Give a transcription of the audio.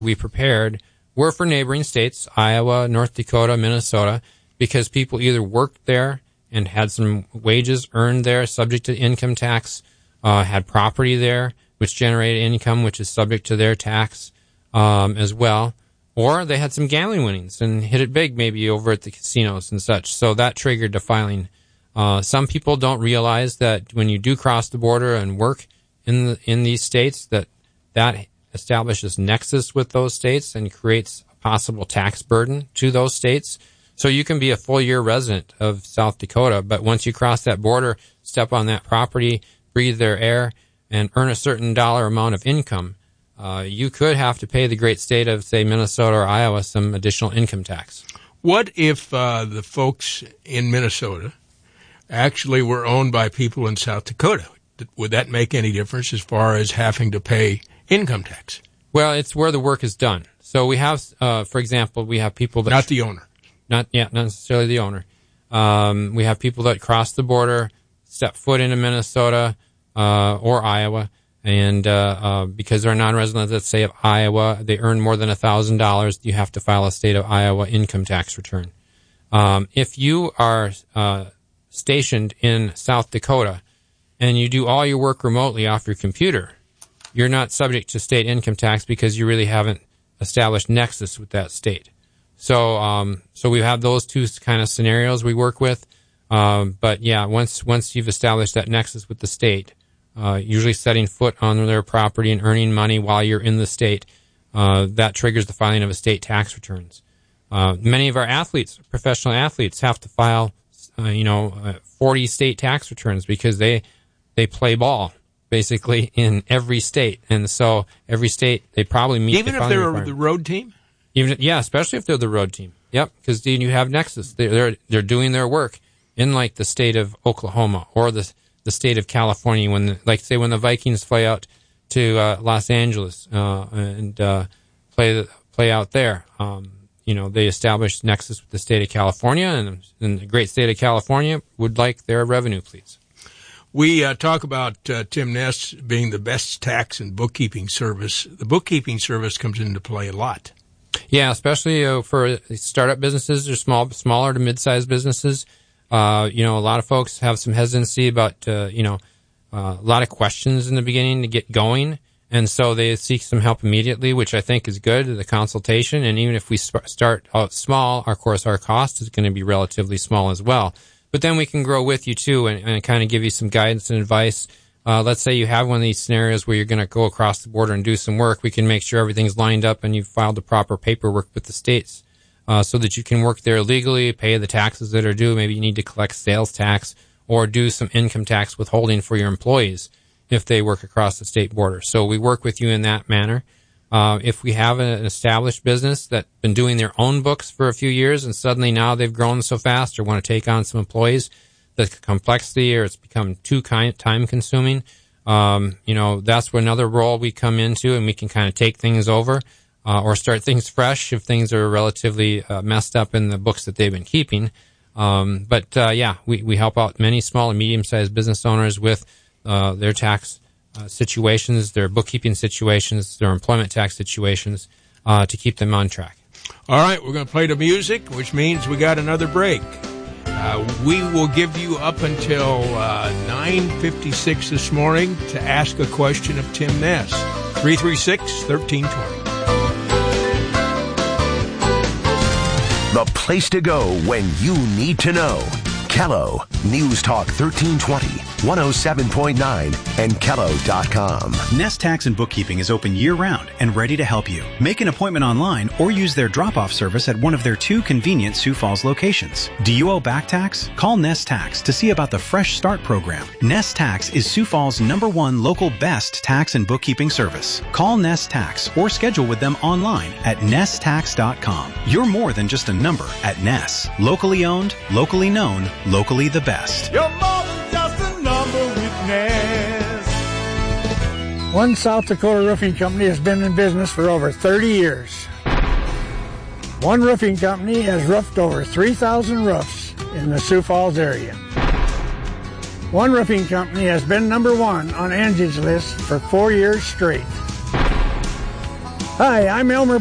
we prepared were for neighboring states, Iowa, North Dakota, Minnesota, because people either worked there and had some wages earned there subject to income tax, had property there which generated income which is subject to their tax as well, or they had some gambling winnings and hit it big maybe over at the casinos and such. So that triggered the filing. Some people don't realize that when you do cross the border and work in these states, that establishes nexus with those states and creates a possible tax burden to those states. So you can be a full year resident of South Dakota, but once you cross that border, step on that property, breathe their air, and earn a certain dollar amount of income, you could have to pay the great state of, say, Minnesota or Iowa some additional income tax. What if the folks in Minnesota actually were owned by people in South Dakota? Would that make any difference as far as having to pay income tax? Well, it's where the work is done. So we have, for example, we have people that... Not the owner. Not necessarily the owner. We have people that cross the border, step foot into Minnesota or Iowa, and because they're a non-resident, let's say, of Iowa, they earn more than $1,000, you have to file a state of Iowa income tax return. If you are stationed in South Dakota and you do all your work remotely off your computer, you're not subject to state income tax because you really haven't established nexus with that state. So we have those two kind of scenarios we work with. But yeah, once you've established that nexus with the state, usually setting foot on their property and earning money while you're in the state, that triggers the filing of a state tax returns. Many of our athletes, professional athletes, have to file, 40 state tax returns because they play ball basically in every state, and so every state they probably meet. Even if they're the road team. Especially if they're the road team. Yep, because you have nexus. They're doing their work in like the state of Oklahoma or the state of California when the Vikings fly out to Los Angeles and play out there. They establish nexus with the state of California, and the great state of California would like their revenue, please. We talk about Tim Ness being the best tax and bookkeeping service. The bookkeeping service comes into play a lot. Yeah, especially for startup businesses or smaller to mid-sized businesses. A lot of folks have some hesitancy about, a lot of questions in the beginning to get going. And so they seek some help immediately, which I think is good, the consultation. And even if we start out small, our cost is going to be relatively small as well. But then we can grow with you too and kind of give you some guidance and advice. Let's say you have one of these scenarios where you're going to go across the border and do some work. We can make sure everything's lined up and you've filed the proper paperwork with the states so that you can work there legally, pay the taxes that are due. Maybe you need to collect sales tax or do some income tax withholding for your employees if they work across the state border. So we work with you in that manner. If we have an established business that's been doing their own books for a few years and suddenly now they've grown so fast or want to take on some employees, the complexity or it's become too time consuming, that's where another role we come into and we can kind of take things over or start things fresh if things are relatively messed up in the books that they've been keeping. We help out many small and medium-sized business owners with their tax situations, their bookkeeping situations, their employment tax situations to keep them on track. All right, we're going to play the music, which means we got another break. We will give you up until 9:56 this morning to ask a question of Tim Ness. 336-1320. The place to go when you need to know. Kello, News Talk 1320, 107.9, and Kello.com. Nest Tax and Bookkeeping is open year-round and ready to help you. Make an appointment online or use their drop-off service at one of their 2 convenient Sioux Falls locations. Do you owe back tax? Call Nest Tax to see about the Fresh Start program. Nest Tax is Sioux Falls' #1 local best tax and bookkeeping service. Call Nest Tax or schedule with them online at nesttax.com. You're more than just a number at Ness. Locally owned, locally known, locally the best. You're more than just a number with Ness. One South Dakota Roofing Company has been in business for over 30 years. One roofing company has roofed over 3,000 roofs in the Sioux Falls area. One roofing company has been #1 on Angie's List for 4 years straight. Hi, I'm Elmer